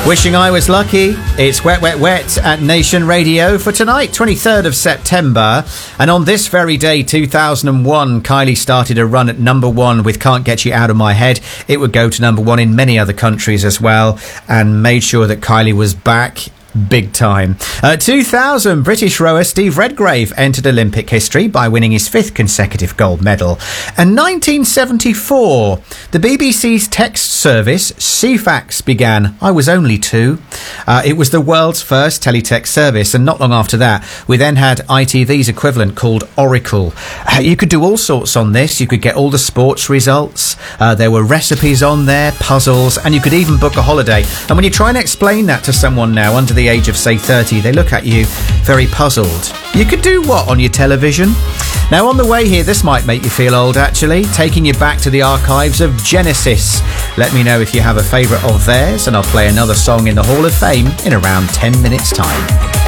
Wishing I was lucky. It's Wet, Wet, Wet at Nation Radio for tonight, 23rd of September. And on this very day, 2001, Kylie started a run at number one with Can't Get You Out of My Head. It would go to number one in many other countries as well, and made sure that Kylie was back big time. 2000, British rower Steve Redgrave entered Olympic history by winning his fifth consecutive gold medal. And 1974, the BBC's text service Ceefax began. I was only 2. It was the world's first teletext service, and not long after that, we then had ITV's equivalent called Oracle. You could do all sorts on this. You could get all the sports results. There were recipes on there, puzzles, and you could even book a holiday. And when you try and explain that to someone now under the age of, say, 30, they look at you very puzzled. You could do what on your television? Now, on the way here, this might make you feel old, actually, taking you back to the archives of Genesis. Let me know if you have a favourite of theirs, and I'll play another song in the Hall of Fame in around 10 minutes' time.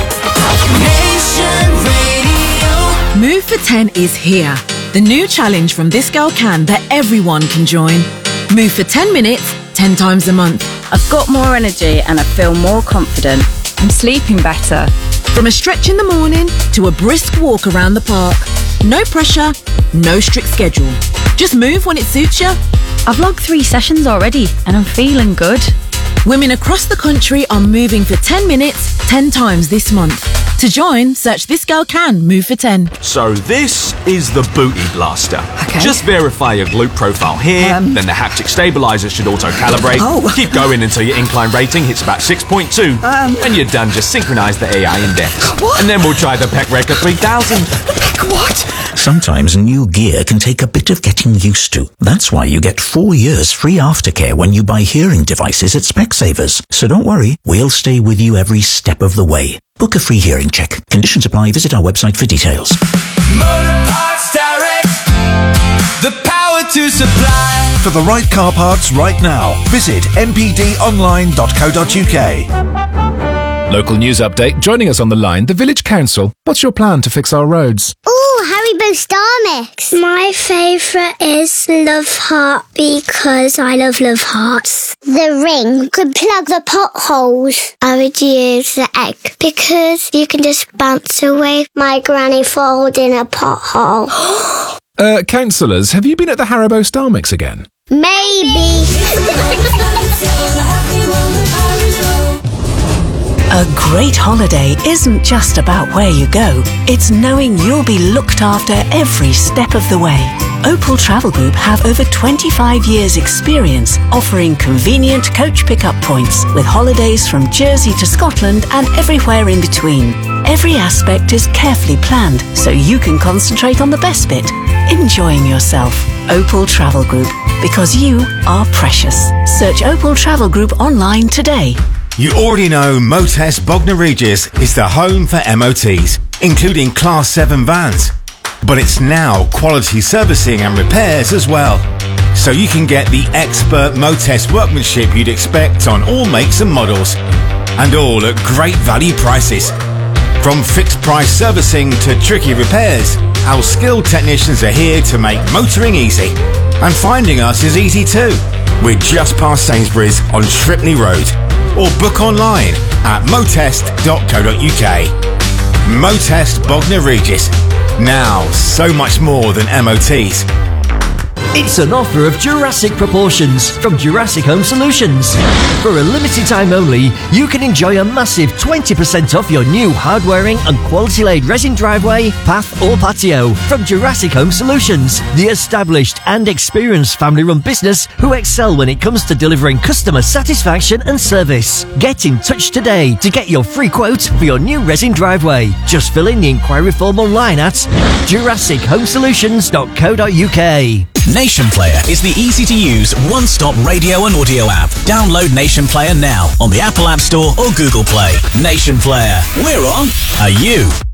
Nation Radio. Move for 10 is here. The new challenge from This Girl Can that everyone can join. Move for 10 minutes, 10 times a month. I've got more energy and I feel more confident. I'm sleeping better. From a stretch in the morning to a brisk walk around the park. No pressure, no strict schedule. Just move when it suits you. I've logged 3 sessions already and I'm feeling good. Women across the country are moving for 10 minutes, 10 times this month. To join, search This Girl Can Move for 10. So this is the Booty Blaster. Okay. Just verify your glute profile here, then the haptic stabilizer should auto-calibrate. Oh. Keep going until your incline rating hits about 6.2. When you're done, just synchronize the AI index. What? And then we'll try the Pec Record 3000. What? Sometimes new gear can take a bit of getting used to. That's why you get 4 years free aftercare when you buy hearing devices at Specsavers. So don't worry, we'll stay with you every step of the way. Book a free hearing check. Conditions apply. Visit our website for details. Motor Parts Direct. The power to supply. For the right car parts right now, visit mpdonline.co.uk. Local news update. Joining us on the line, the Village Council. What's your plan to fix our roads? Ooh, Haribo Star Mix. My favourite is Love Heart because I love Hearts. The ring could plug the potholes. I would use the egg because you can just bounce away my granny falling in a pothole. Councillors, have you been at the Haribo Star Mix again? Maybe. A great holiday isn't just about where you go. It's knowing you'll be looked after every step of the way. Opal Travel Group have over 25 years' experience offering convenient coach pickup points with holidays from Jersey to Scotland and everywhere in between. Every aspect is carefully planned so you can concentrate on the best bit, enjoying yourself. Opal Travel Group, because you are precious. Search Opal Travel Group online today. You already know Motest Bognor Regis is the home for MOTs, including Class 7 vans. But it's now quality servicing and repairs as well. So you can get the expert Motest workmanship you'd expect on all makes and models. And all at great value prices. From fixed price servicing to tricky repairs, our skilled technicians are here to make motoring easy. And finding us is easy too. We're just past Sainsbury's on Shripney Road. Or book online at motest.co.uk. Motest Bognor Regis. Now, so much more than MOTs. It's an offer of Jurassic proportions from Jurassic Home Solutions. For a limited time only, you can enjoy a massive 20% off your new hard-wearing and quality-laid resin driveway, path or patio from Jurassic Home Solutions, the established and experienced family-run business who excel when it comes to delivering customer satisfaction and service. Get in touch today to get your free quote for your new resin driveway. Just fill in the inquiry form online at jurassichomesolutions.co.uk. Nation Player is the easy-to-use, one-stop radio and audio app. Download Nation Player now on the Apple App Store or Google Play. Nation Player. We're on. Are you?